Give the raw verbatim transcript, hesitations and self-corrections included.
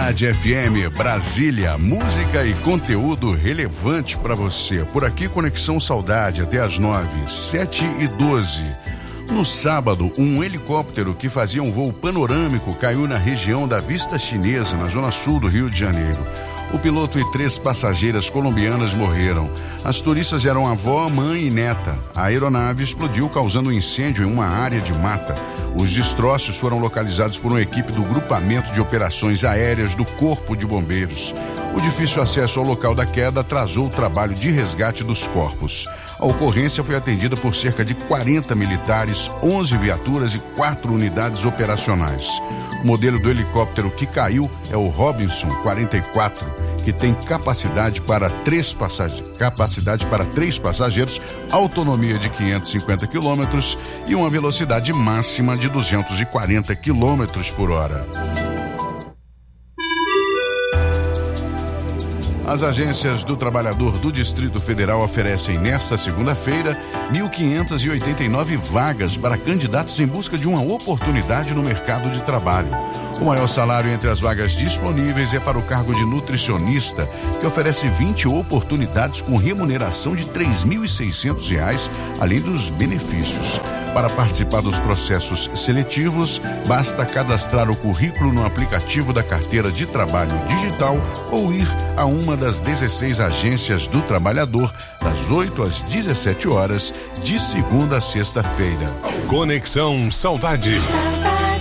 Cidade F M, Brasília, música e conteúdo relevante para você. Por aqui, Conexão Saudade, até às nove, sete e doze. No sábado, um helicóptero que fazia um voo panorâmico caiu na região da Vista Chinesa, na zona sul do Rio de Janeiro. O piloto e três passageiras colombianas morreram. As turistas eram avó, mãe e neta. A aeronave explodiu, causando um incêndio em uma área de mata. Os destroços foram localizados por uma equipe do Grupamento de Operações Aéreas do Corpo de Bombeiros. O difícil acesso ao local da queda atrasou o trabalho de resgate dos corpos. A ocorrência foi atendida por cerca de quarenta militares, onze viaturas e quatro unidades operacionais. O modelo do helicóptero que caiu é o Robinson quarenta e quatro, que tem capacidade para três passageiros, capacidade para três passageiros, autonomia de quinhentos e cinquenta quilômetros e uma velocidade máxima de duzentos e quarenta quilômetros por hora. As agências do trabalhador do Distrito Federal oferecem nesta segunda-feira mil quinhentas e oitenta e nove vagas para candidatos em busca de uma oportunidade no mercado de trabalho. O maior salário entre as vagas disponíveis é para o cargo de nutricionista, que oferece vinte oportunidades com remuneração de três mil e seiscentos reais, além dos benefícios. Para participar dos processos seletivos, basta cadastrar o currículo no aplicativo da Carteira de Trabalho Digital ou ir a uma das dezesseis agências do trabalhador, das oito às dezessete horas, de segunda a sexta-feira. Conexão Saudade.